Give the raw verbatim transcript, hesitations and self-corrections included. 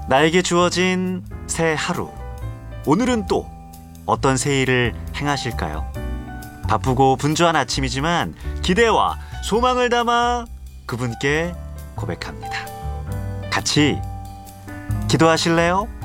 나에게 주어진 새 하루. 오늘은 또 어떤 새 일을 행하실까요? 바쁘고 분주한 아침이지만 기대와 소망을 담아 그분께 고백합니다. 같이 기도하실래요?